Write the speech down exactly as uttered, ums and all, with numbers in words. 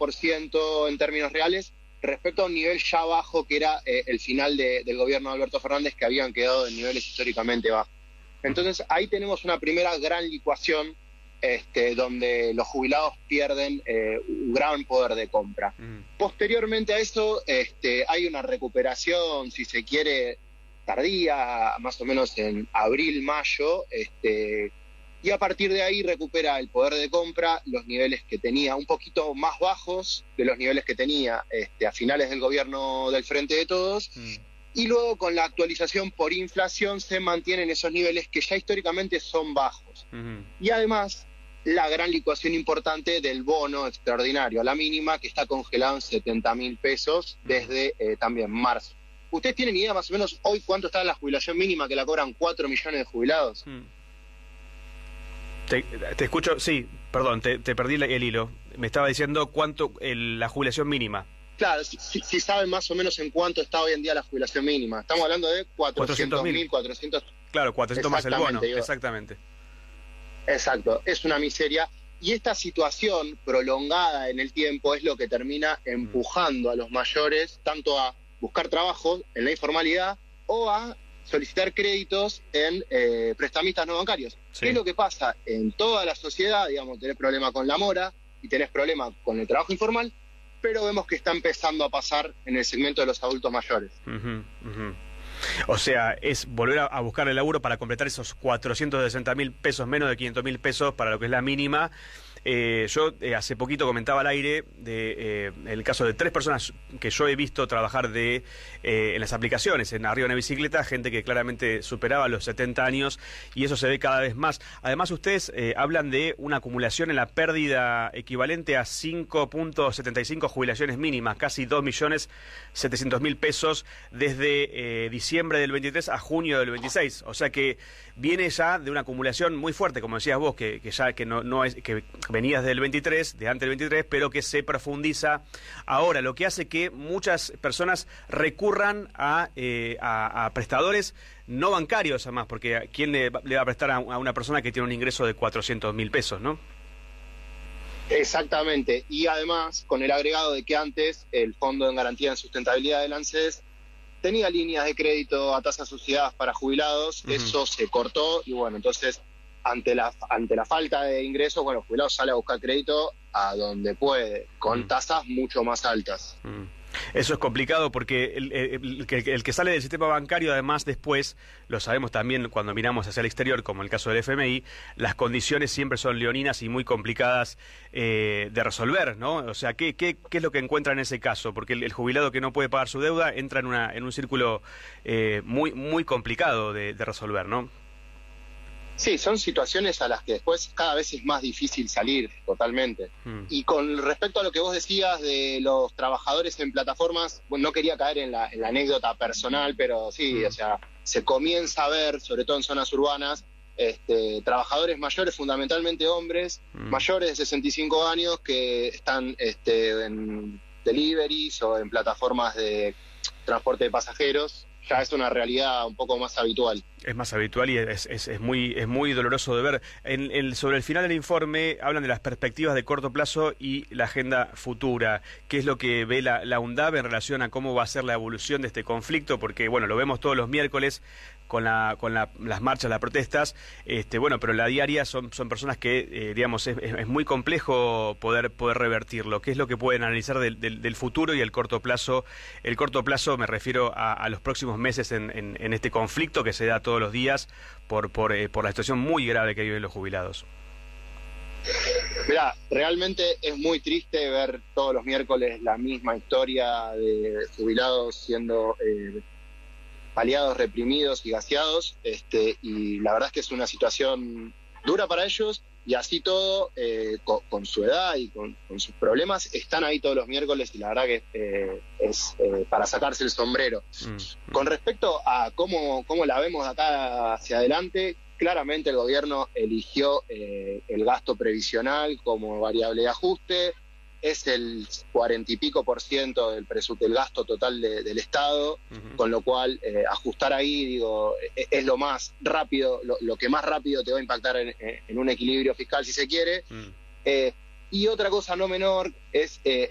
por ciento en términos reales, respecto a un nivel ya bajo que era eh, el final de, del gobierno de Alberto Fernández, que habían quedado en niveles históricamente bajos. Entonces ahí tenemos una primera gran licuación este, donde los jubilados pierden eh, un gran poder de compra. Mm. Posteriormente a eso este, hay una recuperación, si se quiere, tardía, más o menos en abril, mayo, este, y a partir de ahí recupera el poder de compra, los niveles que tenía, un poquito más bajos de los niveles que tenía este, a finales del gobierno del Frente de Todos, mm. y luego con la actualización por inflación se mantienen esos niveles que ya históricamente son bajos. Mm. Y además, la gran licuación importante del bono extraordinario a la mínima, que está congelado en setenta mil pesos desde eh, también marzo. ¿Ustedes tienen idea más o menos hoy cuánto está la jubilación mínima que la cobran cuatro millones de jubilados? Mm. Te, te escucho, sí, perdón, te, te perdí el, el hilo. Me estaba diciendo cuánto el, la jubilación mínima. Claro, si, si saben más o menos en cuánto está hoy en día la jubilación mínima. Estamos hablando de cuatrocientos mil, cuatrocientos... Claro, cuatrocientos más el bono, digo. Exactamente. Exacto, es una miseria. Y esta situación prolongada en el tiempo es lo que termina empujando a los mayores tanto a buscar trabajo en la informalidad o a solicitar créditos en eh, prestamistas no bancarios. Sí. ¿Qué es lo que pasa en toda la sociedad? Digamos, tenés problema con la mora y tenés problema con el trabajo informal, pero vemos que está empezando a pasar en el segmento de los adultos mayores. Uh-huh, uh-huh. O sea, es volver a, a buscar el laburo para completar esos cuatrocientos sesenta mil pesos, menos de quinientos mil pesos para lo que es la mínima. Eh, yo eh, hace poquito comentaba al aire de eh, el caso de tres personas que yo he visto trabajar de eh, en las aplicaciones, en arriba de una bicicleta, gente que claramente superaba los setenta años, y eso se ve cada vez más. Además, ustedes eh, hablan de una acumulación en la pérdida equivalente a cinco punto setenta y cinco jubilaciones mínimas, casi dos millones setecientos mil pesos desde eh, diciembre del veintitrés a junio del veintiséis. O sea que viene ya de una acumulación muy fuerte, como decías vos, que, que ya que no, no es que venías del veintitrés, de antes del veintitrés, pero que se profundiza ahora, lo que hace que muchas personas recurran a, eh, a, a prestadores no bancarios, además, porque ¿quién le, le va a prestar a, a una persona que tiene un ingreso de cuatrocientos mil pesos, no? Exactamente, y además con el agregado de que antes el Fondo en Garantía de Sustentabilidad del ANSES tenía líneas de crédito a tasas subsidiadas para jubilados, uh-huh. Eso se cortó y bueno, entonces ante la ante la falta de ingresos, bueno, el jubilado sale a buscar crédito a donde puede, con mm. tasas mucho más altas. Mm. Eso es complicado porque el, el, el, el que sale del sistema bancario, además, después, lo sabemos también cuando miramos hacia el exterior, como el caso del F M I, las condiciones siempre son leoninas y muy complicadas eh, de resolver, ¿no? O sea, ¿qué, qué, qué es lo que encuentra en ese caso? Porque el, el jubilado que no puede pagar su deuda entra en, una, en un círculo eh, muy, muy complicado de, de resolver, ¿no? Sí, son situaciones a las que después cada vez es más difícil salir totalmente. Mm. Y con respecto a lo que vos decías de los trabajadores en plataformas, bueno, no quería caer en la, en la anécdota personal, pero sí, mm. o sea, se comienza a ver, sobre todo en zonas urbanas, este, trabajadores mayores, fundamentalmente hombres, mm. mayores de sesenta y cinco años que están este, en deliveries o en plataformas de transporte de pasajeros. Ya es una realidad un poco más habitual. Es más habitual y es, es, es muy es muy doloroso de ver. En, el, sobre el final del informe hablan de las perspectivas de corto plazo y la agenda futura. ¿Qué es lo que ve la, la UNDAB en relación a cómo va a ser la evolución de este conflicto? Porque, bueno, lo vemos todos los miércoles con la con la, las marchas, las protestas, este bueno, pero la diaria son son personas que, eh, digamos, es, es muy complejo poder poder revertirlo. ¿Qué es lo que pueden analizar del, del, del futuro y el corto plazo? El corto plazo me refiero a, a los próximos meses en, en, en este conflicto que se da todos los días por por, eh, por la situación muy grave que viven los jubilados. Mirá, realmente es muy triste ver todos los miércoles la misma historia de jubilados siendo eh, paliados, reprimidos y gaseados, este, y la verdad es que es una situación dura para ellos, y así todo, eh, con, con su edad y con, con sus problemas, están ahí todos los miércoles, y la verdad que eh, es eh, para sacarse el sombrero. Mm. Con respecto a cómo, cómo la vemos de acá hacia adelante, claramente el gobierno eligió eh, el gasto previsional como variable de ajuste, es el cuarenta y pico por ciento del, presu del gasto total de, del Estado, uh-huh. Con lo cual eh, ajustar ahí, digo, es, es lo más rápido, lo, lo que más rápido te va a impactar en, en un equilibrio fiscal, si se quiere. Uh-huh. eh, y otra cosa no menor es eh,